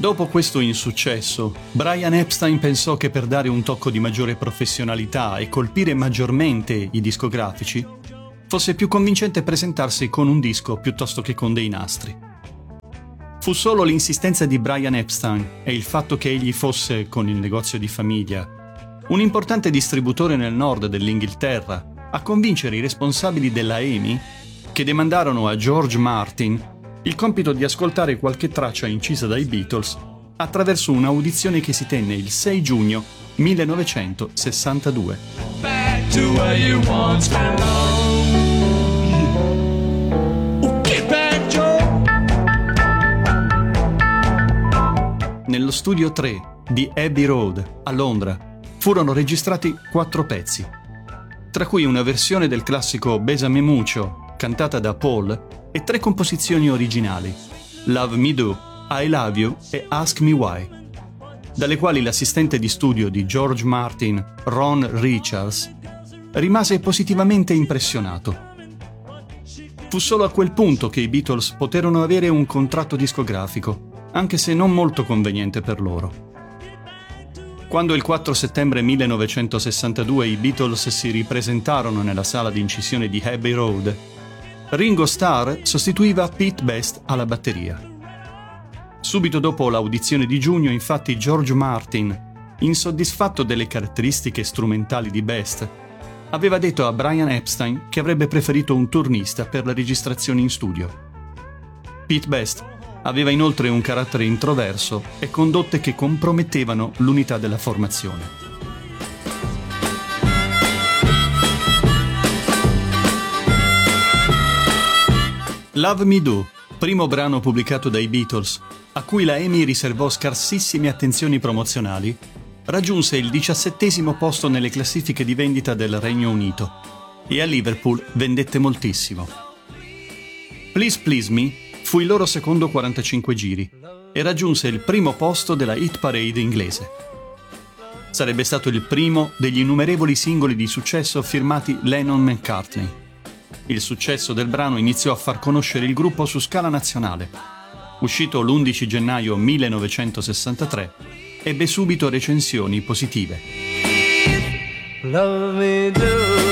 Dopo questo insuccesso, Brian Epstein pensò che per dare un tocco di maggiore professionalità e colpire maggiormente i discografici, fosse più convincente presentarsi con un disco piuttosto che con dei nastri. Fu solo l'insistenza di Brian Epstein e il fatto che egli fosse, con il negozio di famiglia, un importante distributore nel nord dell'Inghilterra, a convincere i responsabili della EMI, che demandarono a George Martin il compito di ascoltare qualche traccia incisa dai Beatles attraverso un'audizione che si tenne il 6 giugno 1962. Back to where you once belonged. Get back, Joe. Nello studio 3 di Abbey Road, a Londra, furono registrati 4 pezzi, tra cui una versione del classico Bésame Mucho, cantata da Paul, e 3 composizioni originali, Love Me Do, I Love You e Ask Me Why, dalle quali l'assistente di studio di George Martin, Ron Richards, rimase positivamente impressionato. Fu solo a quel punto che i Beatles poterono avere un contratto discografico, anche se non molto conveniente per loro. Quando il 4 settembre 1962 i Beatles si ripresentarono nella sala di incisione di Abbey Road, Ringo Starr sostituiva Pete Best alla batteria. Subito dopo l'audizione di giugno, infatti, George Martin, insoddisfatto delle caratteristiche strumentali di Best, aveva detto a Brian Epstein che avrebbe preferito un turnista per le registrazioni in studio. Pete Best aveva inoltre un carattere introverso e condotte che compromettevano l'unità della formazione. Love Me Do, primo brano pubblicato dai Beatles, a cui la EMI riservò scarsissime attenzioni promozionali, raggiunse il 17° posto nelle classifiche di vendita del Regno Unito e a Liverpool vendette moltissimo. Please Please Me fu il loro secondo 45 giri e raggiunse il primo posto della hit parade inglese. Sarebbe stato il primo degli innumerevoli singoli di successo firmati Lennon-McCartney. Il successo del brano iniziò a far conoscere il gruppo su scala nazionale. Uscito l'11 gennaio 1963, ebbe subito recensioni positive. Love me do.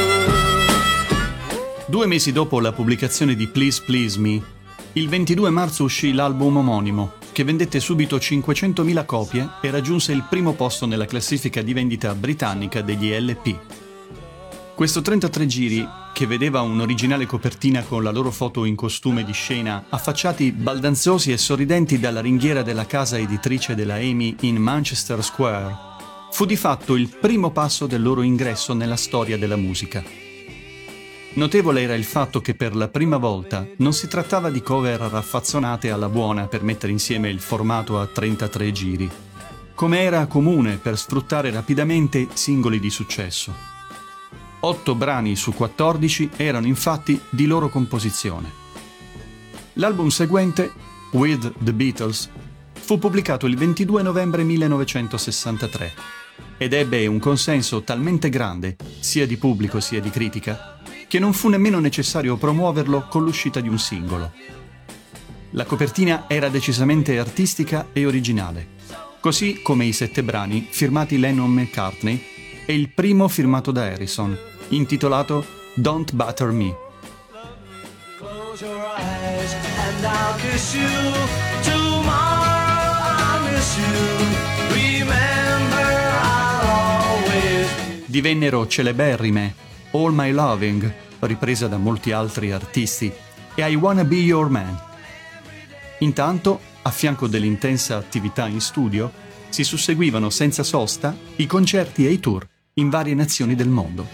2 mesi dopo la pubblicazione di Please Please Me, il 22 marzo uscì l'album omonimo, che vendette subito 500.000 copie e raggiunse il primo posto nella classifica di vendita britannica degli LP. Questo 33 giri, che vedeva un'originale copertina con la loro foto in costume di scena, affacciati baldanzosi e sorridenti dalla ringhiera della casa editrice della EMI in Manchester Square, fu di fatto il primo passo del loro ingresso nella storia della musica. Notevole era il fatto che per la prima volta non si trattava di cover raffazzonate alla buona per mettere insieme il formato a 33 giri, come era comune per sfruttare rapidamente singoli di successo. 8 brani su 14 erano infatti di loro composizione. L'album seguente, With the Beatles, fu pubblicato il 22 novembre 1963 ed ebbe un consenso talmente grande, sia di pubblico sia di critica, che non fu nemmeno necessario promuoverlo con l'uscita di un singolo. La copertina era decisamente artistica e originale, così come i 7 brani firmati Lennon-McCartney e il primo firmato da Harrison, intitolato Don't Butter Me. Close your eyes and I'll kiss you. Tomorrow I'll miss you. Remember I'll always be. Divennero celeberrime All My Loving, ripresa da molti altri artisti, e I Wanna Be Your Man. Intanto, a fianco dell'intensa attività in studio, si susseguivano senza sosta i concerti e i tour in varie nazioni del mondo.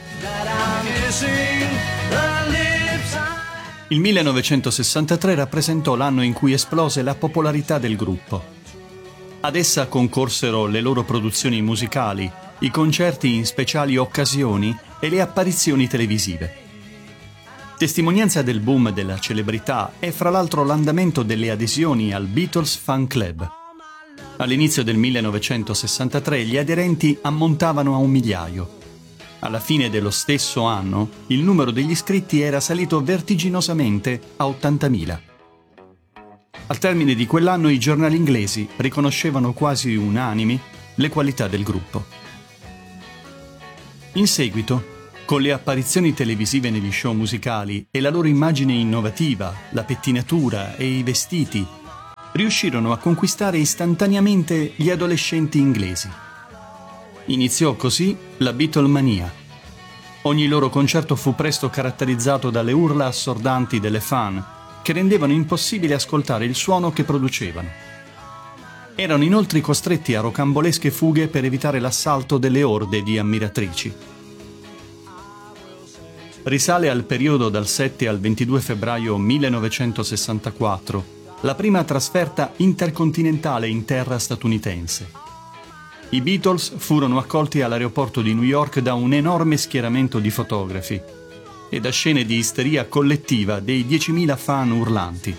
Il 1963 rappresentò l'anno in cui esplose la popolarità del gruppo. Ad essa concorsero le loro produzioni musicali, i concerti in speciali occasioni e le apparizioni televisive. Testimonianza del boom della celebrità è fra l'altro l'andamento delle adesioni al Beatles Fan Club. All'inizio del 1963 gli aderenti ammontavano a 1 migliaio. Alla fine dello stesso anno, il numero degli iscritti era salito vertiginosamente a 80.000. Al termine di quell'anno i giornali inglesi riconoscevano quasi unanimi le qualità del gruppo. In seguito, con le apparizioni televisive negli show musicali e la loro immagine innovativa, la pettinatura e i vestiti, riuscirono a conquistare istantaneamente gli adolescenti inglesi. Iniziò così la Beatlemania. Ogni loro concerto fu presto caratterizzato dalle urla assordanti delle fan, che rendevano impossibile ascoltare il suono che producevano. Erano inoltre costretti a rocambolesche fughe per evitare l'assalto delle orde di ammiratrici. Risale al periodo dal 7 al 22 febbraio 1964, la prima trasferta intercontinentale in terra statunitense. I Beatles furono accolti all'aeroporto di New York da un enorme schieramento di fotografi e da scene di isteria collettiva dei 10.000 fan urlanti.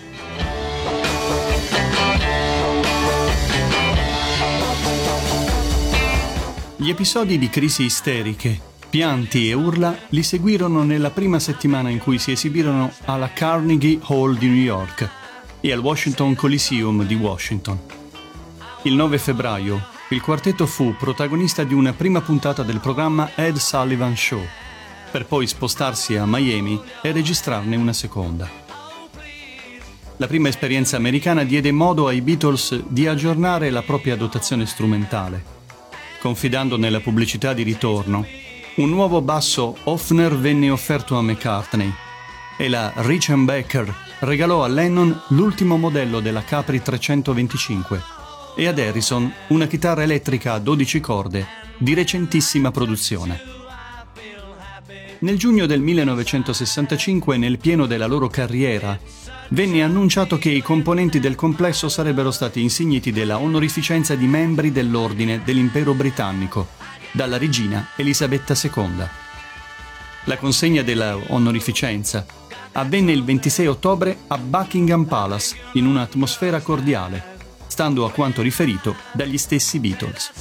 Gli episodi di crisi isteriche, pianti e urla li seguirono nella prima settimana in cui si esibirono alla Carnegie Hall di New York e al Washington Coliseum di Washington. Il 9 febbraio, il quartetto fu protagonista di una prima puntata del programma Ed Sullivan Show, per poi spostarsi a Miami e registrarne una seconda. La prima esperienza americana diede modo ai Beatles di aggiornare la propria dotazione strumentale, confidando nella pubblicità di ritorno. Un nuovo basso Hofner venne offerto a McCartney e la Rickenbacker regalò a Lennon l'ultimo modello della Capri 325 e ad Harrison una chitarra elettrica a 12 corde di recentissima produzione. Nel giugno del 1965, nel pieno della loro carriera, venne annunciato che i componenti del complesso sarebbero stati insigniti della onorificenza di membri dell'Ordine dell'Impero Britannico dalla regina Elisabetta II. La consegna della onorificenza avvenne il 26 ottobre a Buckingham Palace in un'atmosfera cordiale, stando a quanto riferito dagli stessi Beatles.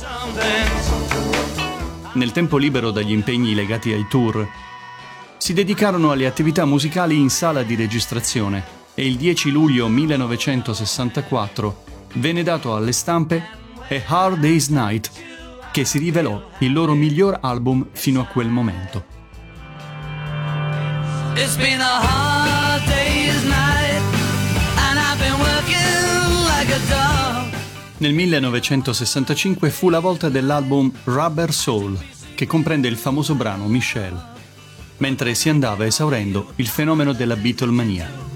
Nel tempo libero dagli impegni legati ai tour, si dedicarono alle attività musicali in sala di registrazione e il 10 luglio 1964 venne dato alle stampe A Hard Day's Night, che si rivelò il loro miglior album fino a quel momento. It's been a hard day's night and I've been working like a dog. Nel 1965 fu la volta dell'album Rubber Soul, che comprende il famoso brano Michelle, mentre si andava esaurendo il fenomeno della Beatlemania.